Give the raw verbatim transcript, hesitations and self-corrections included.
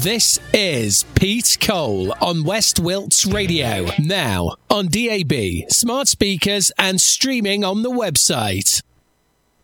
This is Pete Cole on West Wilts Radio. Now on D A B, smart speakers, and streaming on the website.